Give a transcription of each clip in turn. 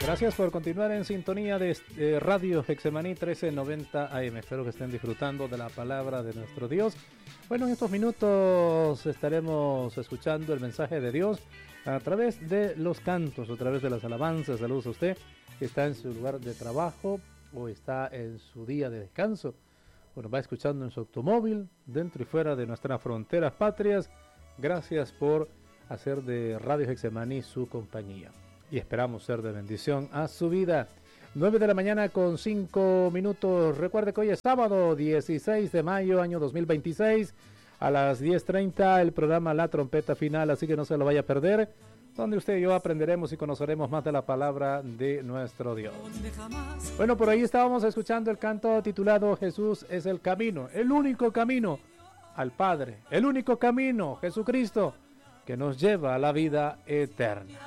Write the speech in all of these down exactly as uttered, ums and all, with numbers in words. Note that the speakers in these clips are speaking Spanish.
Gracias por continuar en sintonía de, de Radio Getsemaní trece noventa A M. Espero que estén disfrutando de la palabra de nuestro Dios. Bueno, en estos minutos estaremos escuchando el mensaje de Dios a través de los cantos, a través de las alabanzas. Saludos a usted que está en su lugar de trabajo o está en su día de descanso. Bueno, va escuchando en su automóvil, dentro y fuera de nuestras fronteras patrias. Gracias por hacer de Radio Getsemaní su compañía. Y esperamos ser de bendición a su vida. nueve de la mañana con cinco minutos. Recuerde que hoy es sábado dieciséis de mayo, año dos mil veintiséis. A las diez treinta el programa La Trompeta Final, así que no se lo vaya a perder. Donde usted y yo aprenderemos y conoceremos más de la palabra de nuestro Dios. Bueno, por ahí estábamos escuchando el canto titulado Jesús es el camino. El único camino al Padre. El único camino, Jesucristo, que nos lleva a la vida eterna.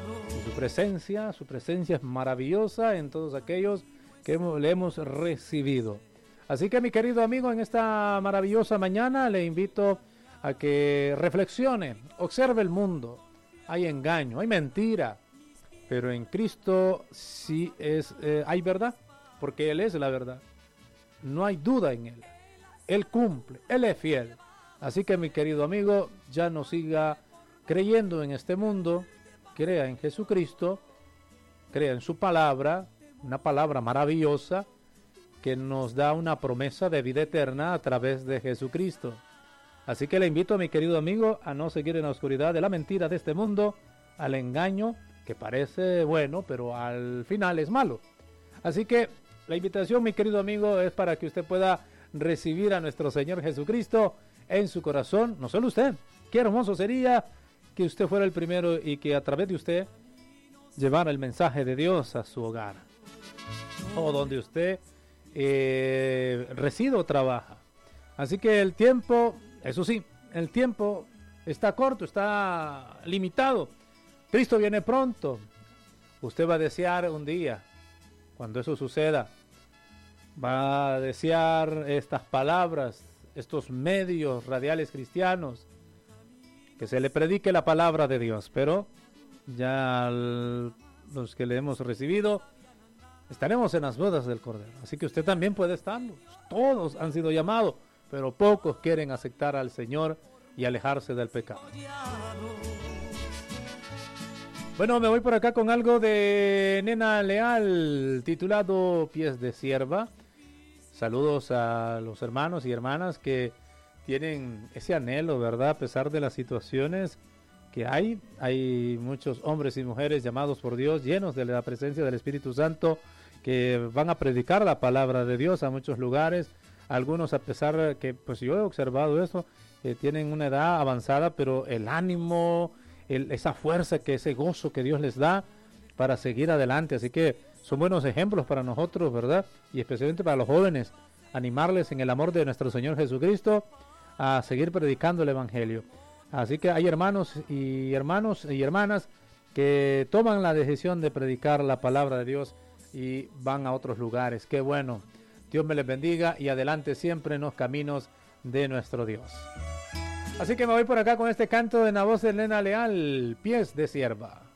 Y su presencia, su presencia es maravillosa en todos aquellos que hemos, le hemos recibido. Así que mi querido amigo, en esta maravillosa mañana le invito a que reflexione, observe el mundo. Hay engaño, hay mentira, pero en Cristo sí es, eh, hay verdad, porque Él es la verdad. No hay duda en Él. Él cumple, Él es fiel. Así que mi querido amigo, ya no siga creyendo en este mundo, crea en Jesucristo, crea en su palabra, una palabra maravillosa que nos da una promesa de vida eterna a través de Jesucristo. Así que le invito, mi querido amigo, a no seguir en la oscuridad de la mentira de este mundo, al engaño que parece bueno, pero al final es malo. Así que la invitación, mi querido amigo, es para que usted pueda recibir a nuestro Señor Jesucristo en su corazón. No solo usted, qué hermoso sería que usted fuera el primero y que a través de usted llevara el mensaje de Dios a su hogar o donde usted eh, reside o trabaja. Así que el tiempo, eso sí, el tiempo está corto, está limitado. Cristo viene pronto. Usted va a desear un día, cuando eso suceda, va a desear estas palabras, estos medios radiales cristianos, que se le predique la palabra de Dios, pero ya al, los que le hemos recibido estaremos en las bodas del Cordero, así que usted también puede estarlo. Todos han sido llamados, pero pocos quieren aceptar al Señor y alejarse del pecado. Bueno, me voy por acá con algo de Nena Leal, titulado Pies de Sierva. Saludos a los hermanos y hermanas que tienen ese anhelo, ¿verdad? A pesar de las situaciones que hay, hay muchos hombres y mujeres llamados por Dios, llenos de la presencia del Espíritu Santo, que van a predicar la palabra de Dios a muchos lugares. Algunos, a pesar de que, pues yo he observado eso, eh, tienen una edad avanzada, pero el ánimo, el, esa fuerza, que ese gozo que Dios les da para seguir adelante. Así que son buenos ejemplos para nosotros, ¿verdad? Y especialmente para los jóvenes, animarles en el amor de nuestro Señor Jesucristo a seguir predicando el Evangelio. Así que hay hermanos y hermanos y hermanas que toman la decisión de predicar la palabra de Dios y van a otros lugares. Qué bueno. Dios me les bendiga y adelante siempre en los caminos de nuestro Dios. Así que me voy por acá con este canto de la voz de Nena Leal, Pies de Sierva.